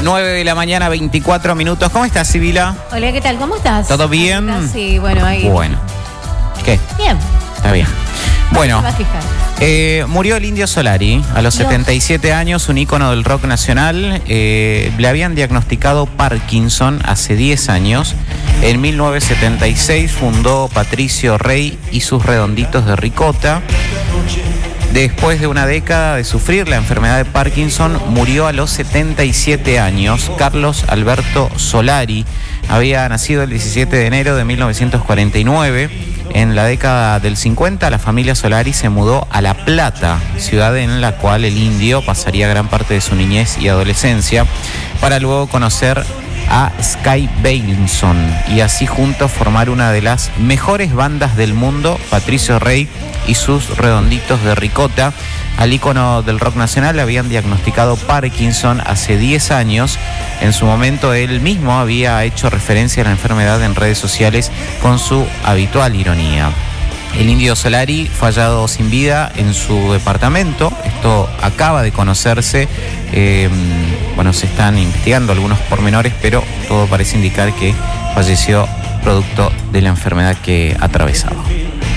9 de la mañana, 24 minutos. ¿Cómo estás, Sibila? Hola, ¿qué tal? ¿Cómo estás? ¿Todo bien? Sí, bueno, ahí. Bueno. ¿Qué? Bien. Está bien. Bueno, Se va a fijar. murió el Indio Solari a los 77 años, un ícono del rock nacional. Le habían diagnosticado Parkinson hace 10 años. En 1976 fundó Patricio Rey y sus Redonditos de Ricota. Después de una década de sufrir la enfermedad de Parkinson, murió a los 77 años. Carlos Alberto Solari había nacido el 17 de enero de 1949. En la década del 50, la familia Solari se mudó a La Plata, ciudad en la cual el Indio pasaría gran parte de su niñez y adolescencia, para luego conocer a Sky Bailinson y así juntos formar una de las mejores bandas del mundo, Patricio Rey y sus Redonditos de Ricota. Al ícono del rock nacional le habían diagnosticado Parkinson hace 10 años. En su momento él mismo había hecho referencia a la enfermedad en redes sociales con su habitual ironía. El Indio Solari fue hallado sin vida en su departamento. Esto acaba de conocerse. Se están investigando algunos pormenores, pero todo parece indicar que falleció producto de la enfermedad que atravesaba.